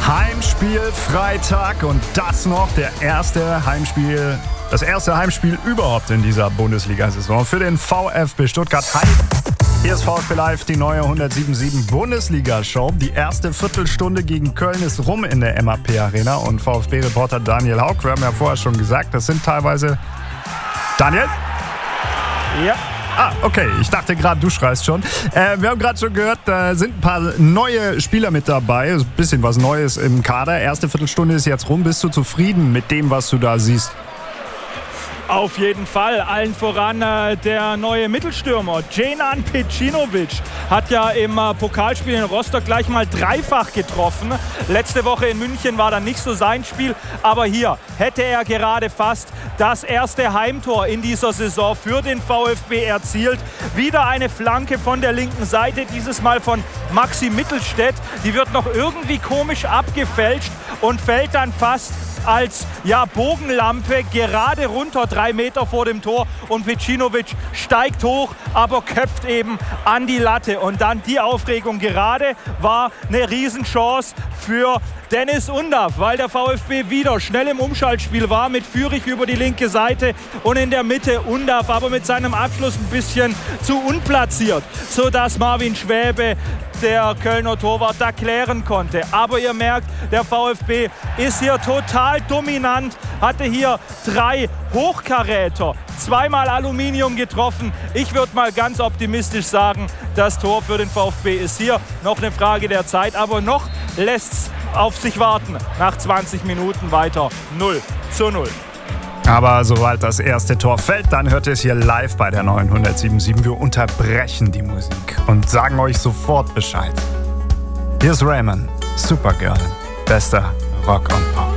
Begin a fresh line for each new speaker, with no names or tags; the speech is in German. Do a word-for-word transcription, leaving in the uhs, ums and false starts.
Heimspiel Freitag und das noch der erste Heimspiel, das erste Heimspiel überhaupt in dieser Bundesliga-Saison für den VfB Stuttgart. Hi. Hier ist VfB Live, die neue hundertsieben Komma sieben Bundesliga-Show. Die erste Viertelstunde gegen Köln ist rum in der M A P-Arena und VfB-Reporter Daniel Haug, wir haben ja vorher schon gesagt, das sind teilweise... Daniel?
Ja.
Ah, okay. Ich dachte gerade, du schreist schon. Äh, wir haben gerade schon gehört, da sind ein paar neue Spieler mit dabei. Ein bisschen was Neues im Kader. Erste Viertelstunde ist jetzt rum. Bist du zufrieden mit dem, was du da siehst?
Auf jeden Fall, allen voran äh, der neue Mittelstürmer Dženan Pejcinović hat ja im äh, Pokalspiel in Rostock gleich mal dreifach getroffen. Letzte Woche in München war dann nicht so sein Spiel, aber hier hätte er gerade fast das erste Heimtor in dieser Saison für den VfB erzielt. Wieder eine Flanke von der linken Seite, dieses Mal von Maxi Mittelstädt. Die wird noch irgendwie komisch abgefälscht und fällt dann fast als ja, Bogenlampe gerade runter, drei Meter vor dem Tor, und Pejcinović steigt hoch, aber köpft eben an die Latte. Und dann die Aufregung gerade war eine Riesenchance für Deniz Undav, weil der VfB wieder schnell im Umschaltspiel war mit Führig über die linke Seite und in der Mitte Undav, aber mit seinem Abschluss ein bisschen zu unplatziert, sodass Marvin Schwäbe, der Kölner Torwart, da klären konnte. Aber ihr merkt, der VfB ist hier total dominant, hatte hier drei Hochkaräter, zweimal Aluminium getroffen. Ich würde mal ganz optimistisch sagen, das Tor für den VfB ist hier noch eine Frage der Zeit, aber noch lässt es auf sich warten. Nach zwanzig Minuten weiter null zu null.
Aber sobald das erste Tor fällt, dann hört ihr es hier live bei der neuen hundertsieben Komma sieben. Wir unterbrechen die Musik und sagen euch sofort Bescheid. Hier ist Raymond, Supergirl, bester Rock und Pop.